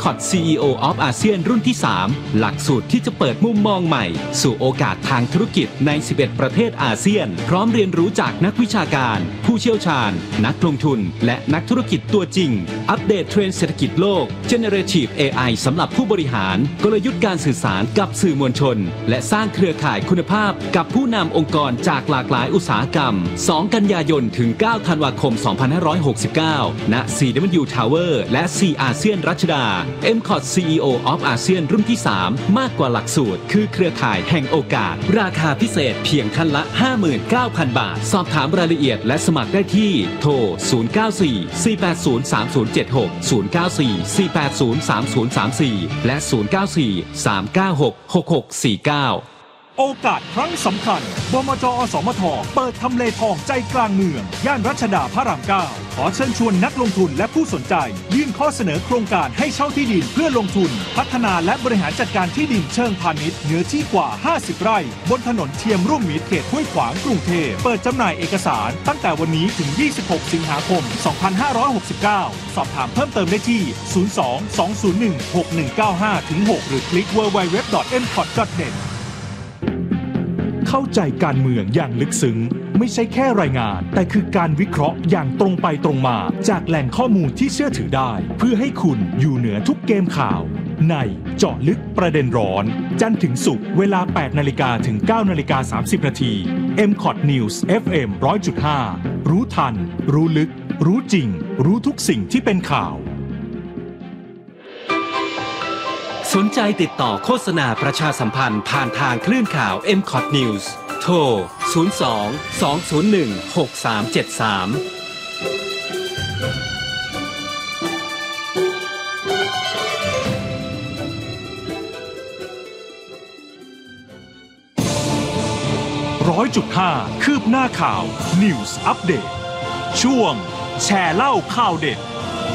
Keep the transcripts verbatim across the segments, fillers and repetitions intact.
ค โอ ที ซี อี โอ of อาเซียนรุ่นที่สามหลักสูตรที่จะเปิดมุมมองใหม่สู่โอกาสทางธุรกิจในสิบเอ็ดประเทศอาเซียนพร้อมเรียนรู้จากนักวิชาการผู้เชี่ยวชาญนักลงทุนและนักธุรกิจตัวจริงอัปเดตเทรนด์เศรษฐกิจโลก Generative เอ ไอ สำหรับผู้บริหารกลยุทธ์การสื่อสารกับสื่อมวลชนและสร้างเครือข่ายคุณภาพกับผู้นำองค์กรจากหลากหลายอุตสาหกรรมสองกันยายนถึงเก้าธันวาคมสองพันห้าร้อยหกสิบเก้าณ ซี ดับเบิลยู Tower และ C อาเซียนรัชดา เอ็ม ซี โอ ที ซี อี โอ of อาเซียนรุ่นที่สามมากกว่าหลักสูตรคือเครือข่ายแห่งโอกาสราคาพิเศษเพียงท่านละ ห้าหมื่นเก้าพัน บาทสอบถามรายละเอียดและสมัครได้ที่โทรศูนย์ เก้า สี่ สี่ แปด ศูนย์ สาม ศูนย์ เจ็ด หก ศูนย์ เก้า สี่ สี่ แปด ศูนย์ สาม ศูนย์ สาม สี่และศูนย์ เก้า สี่ สาม เก้า หก หก หก สี่ เก้าโอกาสครั้งสำคัญบมจ.อสมทเปิดทำเลทองใจกลางเมืองย่านรัชดาพระรามเก้าขอเชิญชวนนักลงทุนและผู้สนใจยื่นข้อเสนอโครงการให้เช่าที่ดินเพื่อลงทุนพัฒนาและบริหารจัดการที่ดินเชิงพาณิชย์เนื้อที่กว่าห้าสิบไร่บนถนนเทียมร่วมมิตรเขตห้วยขวางกรุงเทพเปิดจำหน่ายเอกสารตั้งแต่วันนี้ถึงยี่สิบหกสิงหาคมสองพันห้าร้อยหกสิบเก้าสอบถามเพิ่มเติมได้ที่ศูนย์ สอง สอง ศูนย์ หนึ่ง หก หนึ่ง เก้า ห้า หก หรือคลิก ดับเบิลยู ดับเบิลยู ดับเบิลยู ดอท เอ็ม คอท ดอท เน็ตเข้าใจการเมืองอย่างลึกซึ้งไม่ใช่แค่รายงานแต่คือการวิเคราะห์อย่างตรงไปตรงมาจากแหล่งข้อมูลที่เชื่อถือได้เพื่อให้คุณอยู่เหนือทุกเกมข่าวในเจาะลึกประเด็นร้อนจันทร์ถึงศุกร์เวลา แปดนาฬิกา ถึง เก้านาฬิกาสามสิบ นาที เอ็ม คอท News เอฟ เอ็ม หนึ่งร้อยจุดห้า รู้ทันรู้ลึกรู้จริงรู้ทุกสิ่งที่เป็นข่าวสนใจติดต่อโฆษณาประชาสัมพันธ์ผ่านทางคลื่นข่าว เอ็ม คอท News โทร ศูนย์ สอง สอง ศูนย์ หนึ่ง หก สาม เจ็ด สามร้อยจุดห้าคืบหน้าข่าว News Update ช่วงแชร์เล่าข่าวเด็ด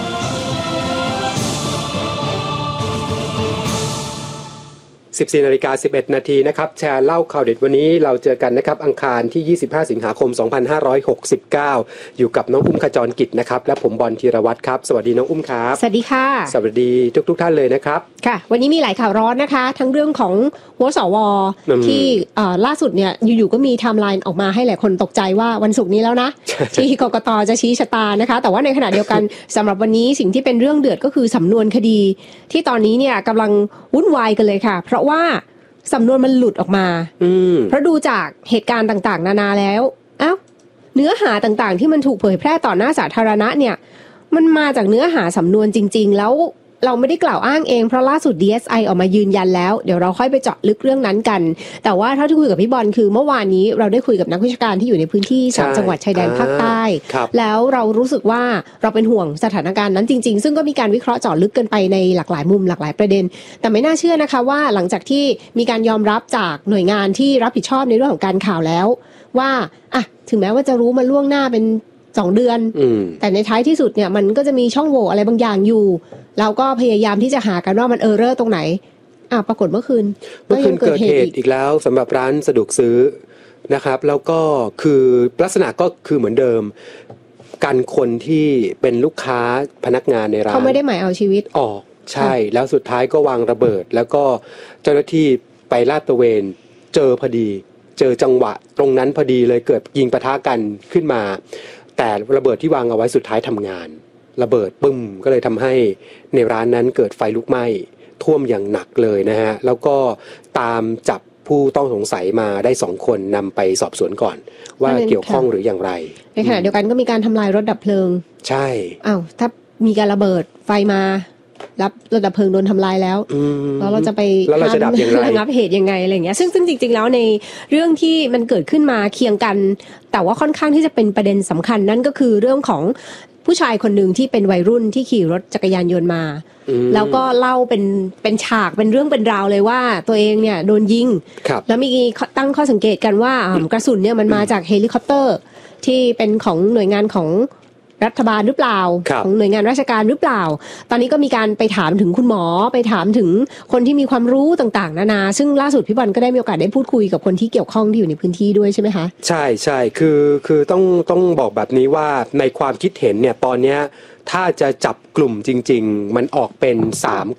สิบสี่นาฬิกาสิบเอ็ดนาทีนะครับแชร์เล่าข่าวเด็ดวันนี้เราเจอกันนะครับอังคารที่ยี่สิบห้าสิงหาคมสองพันห้าร้อยหกสิบเก้าอยู่กับน้องอุ้มขจรกิจนะครับและผมบอลธีรวัตรครับสวัสดีน้องอุ้มครับสวัสดีค่ะสวัสดีทุกๆท่านเลยนะครับค่ะวันนี้มีหลายข่าวร้อนนะคะทั้งเรื่องของวสวที่ล่าสุดเนี่ยอยู่ๆก็มีไทม์ไลน์ออกมาให้หลายคนตกใจว่าวันศุกร์นี้แล้วนะ ที่กกตจะชี้ชะตานะคะแต่ว่าในขณะเดียวกันสำหรับวันนี้สิ่งที่เป็นเรื่องเดือดก็คือสำนวนคดีที่ตอนนี้เนี่ยกำลังวุ่นวายกันเลยค่ะเพราะว่าสำนวนมันหลุดออกมาเพราะดูจากเหตุการณ์ต่างๆนานาแล้วเอ้าเนื้อหาต่างๆที่มันถูกเผยแพร่ต่อหน้าสาธารณะเนี่ยมันมาจากเนื้อหาสำนวนจริงๆแล้วเราไม่ได้กล่าวอ้างเองเพราะล่าสุด ดี เอส ไอ ออกมายืนยันแล้วเดี๋ยวเราค่อยไปเจาะลึกเรื่องนั้นกันแต่ว่าเท่าที่คุยกับพี่บอลคือเมื่อวานนี้เราได้คุยกับนักวิชาการที่อยู่ในพื้นที่สามจังหวัดชายแดนภาคใต้แล้วเรารู้สึกว่าเราเป็นห่วงสถานการณ์นั้นจริงๆซึ่งก็มีการวิเคราะห์เจาะลึกกันไปในหลากหลายมุมหลากหลายประเด็นแต่ไม่น่าเชื่อนะคะว่าหลังจากที่มีการยอมรับจากหน่วยงานที่รับผิดชอบในเรื่องของการข่าวแล้วว่าอ่ะถึงแม้ว่าจะรู้มาล่วงหน้าเป็นสองเดือนแต่ในท้ายที่สุดเนี่ยมันก็จะมีช่องโหว่อะไรบางอย่างอยู่เราก็พยายามที่จะหากันว่ามันเออร์เรอร์ตรงไหนอ่ะปรากฏเมื่อคืนเมื่อคืนเกิดเหตุอีกแล้วสำหรับร้านสะดวกซื้อนะครับแล้วก็คือลักษณะก็คือเหมือนเดิมกันคนที่เป็นลูกค้าพนักงานในร้านเขาไม่ได้หมายเอาชีวิตออกใช่แล้วสุดท้ายก็วางระเบิดแล้วก็เจ้าหน้าที่ไปลาดตระเวนเจอพอดีเจอจังหวะตรงนั้นพอดีเลยเกิดยิงปะทะกันขึ้นมาแต่ระเบิดที่วางเอาไว้สุดท้ายทำงานระเบิดปึ้มก็เลยทำให้ในร้านนั้นเกิดไฟลุกไหม้ท่วมอย่างหนักเลยนะฮะแล้วก็ตามจับผู้ต้องสงสัยมาได้สองคนนำไปสอบสวนก่อนว่าเกี่ยวข้องหรืออย่างไรในขณะเดียวกันก็มีการทำลายรถดับเพลิงใช่อ้าวถ้ามีการระเบิดไฟมารับรถดับเพลิงโดนทำลายแล้วแล้วเราจะไประงับเหตุยังไงอะไรอย่างเงี้ยซึ่งซึ่งจริงๆแล้วในเรื่องที่มันเกิดขึ้นมาเคียงกันแต่ว่าค่อนข้างที่จะเป็นประเด็นสำคัญนั่นก็คือเรื่องของผู้ชายคนหนึ่งที่เป็นวัยรุ่นที่ขี่รถจักรยานยนต์มาแล้วก็เล่าเป็นเป็นฉากเป็นเรื่องเป็นราวเลยว่าตัวเองเนี่ยโดนยิงแล้วมีตั้งข้อสังเกตกันว่ากระสุนเนี่ยมันมาจากเฮลิคอปเตอร์ที่เป็นของหน่วยงานของรัฐบาลหรือเปล่าของหน่วยงานราชการหรือเปล่าตอนนี้ก็มีการไปถามถึงคุณหมอไปถามถึงคนที่มีความรู้ต่างๆนานาซึ่งล่าสุดพี่บอลก็ได้มีโอกาสได้พูดคุยกับคนที่เกี่ยวข้องที่อยู่ในพื้นที่ด้วยใช่ไหมคะใช่ใช่คือคือต้องต้องบอกแบบนี้ว่าในความคิดเห็นเนี่ยตอนนี้ถ้าจะจับกลุ่มจริงๆมันออกเป็นสาม